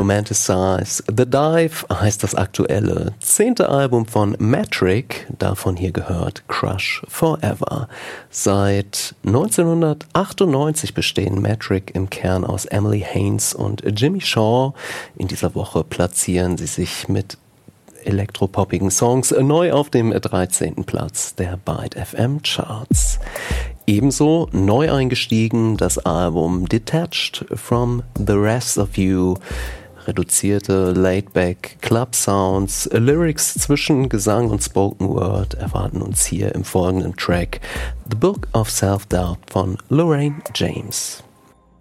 Romanticize. The Dive heißt das aktuelle 10. Album von Metric, davon hier gehört Crush Forever. Seit 1998 bestehen Metric im Kern aus Emily Haines und Jimmy Shaw. In dieser Woche platzieren sie sich mit elektropoppigen Songs neu auf dem 13. Platz der Byte FM Charts. Ebenso neu eingestiegen das Album Detached from the Rest of You. Reduzierte Laid-Back Club Sounds, Lyrics zwischen Gesang und Spoken Word erwarten uns hier im folgenden Track The Book of Self-Doubt von Lorraine James.